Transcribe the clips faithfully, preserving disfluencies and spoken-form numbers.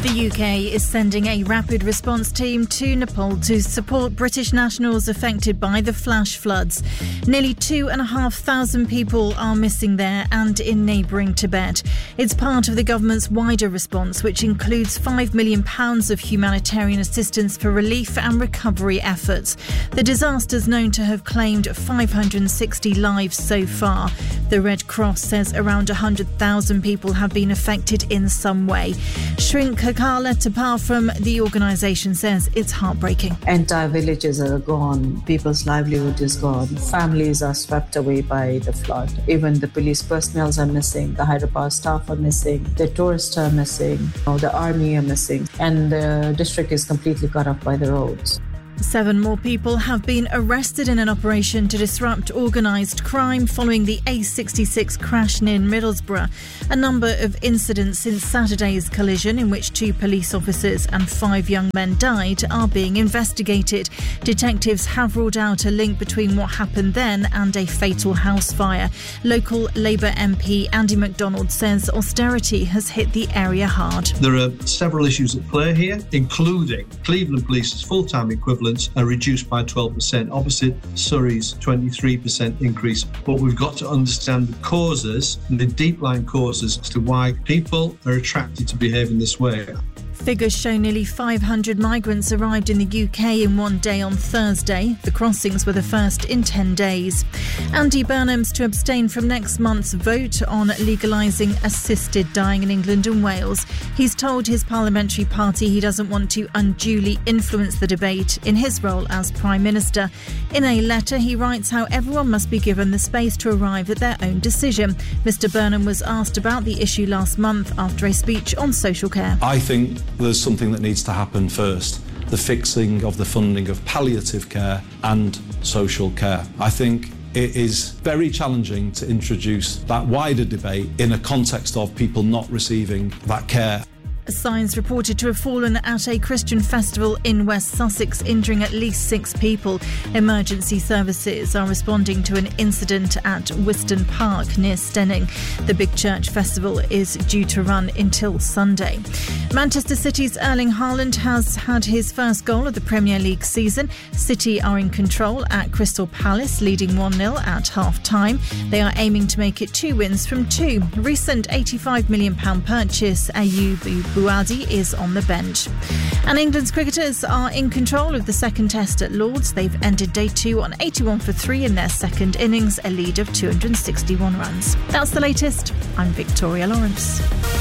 The U K is sending a rapid response team to Nepal to support British nationals affected by the flash floods. Nearly two and a half thousand people are missing there and in neighbouring Tibet. It's part of the government's wider response, which includes five million pounds of humanitarian assistance for relief and recovery efforts. The disaster's known to have claimed five hundred sixty lives so far. The Red Cross says around one hundred thousand people have been affected in some way. Shrink Kakala Tapar from the organisation says it's heartbreaking. Entire villages are gone. People's livelihood is gone. Families are swept away by the flood. Even the police personnel are missing. The hydropower staff are missing. The tourists are missing. The army are missing. And the district is completely cut off by the roads. Seven more people have been arrested in an operation to disrupt organised crime following the A sixty-six crash near Middlesbrough. A number of incidents since Saturday's collision, in which two police officers and five young men died, are being investigated. Detectives have ruled out a link between what happened then and a fatal house fire. Local Labour M P Andy MacDonald says austerity has hit the area hard. There are several issues at play here, including Cleveland Police's full-time equivalent are reduced by twelve percent, opposite Surrey's twenty-three percent increase. But we've got to understand the causes, the deep-lying causes as to why people are attracted to behave in this way. Figures show nearly five hundred migrants arrived in the U K in one day on Thursday. The crossings were the first in ten days. Andy Burnham's to abstain from next month's vote on legalising assisted dying in England and Wales. He's told his parliamentary party he doesn't want to unduly influence the debate in his role as Prime Minister. In a letter, he writes how everyone must be given the space to arrive at their own decision. Mister Burnham was asked about the issue last month after a speech on social care. I think there's something that needs to happen first, the fixing of the funding of palliative care and social care. I think it is very challenging to introduce that wider debate in a context of people not receiving that care. Signs reported to have fallen at a Christian festival in West Sussex, injuring at least six people. Emergency services are responding to an incident at Wiston Park near Stenning. The Big Church Festival is due to run until Sunday. Manchester City's Erling Haaland has had his first goal of the Premier League season. City are in control at Crystal Palace, leading one nil at half-time. They are aiming to make it two wins from two. Recent eighty-five million pounds purchase, Ayubu Buadi is on the bench. And England's cricketers are in control of the second test at Lords. They've ended day two on eighty-one for three in their second innings, a lead of two hundred sixty-one runs. That's the latest. I'm Victoria Lawrence.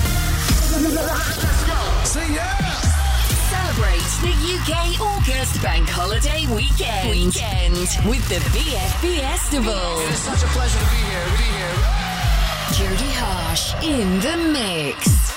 Celebrate the U K August Bank Holiday weekend, weekend with the B F B Festival. It's such a pleasure to be here. Be here. Jody Harsh in the mix.